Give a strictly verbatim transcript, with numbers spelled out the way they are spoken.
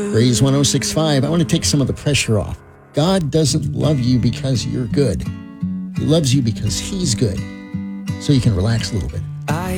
Praise one oh six point five. I want to take some of the pressure off. God doesn't love you because you're good. He loves you because he's good. So you can relax a little bit. I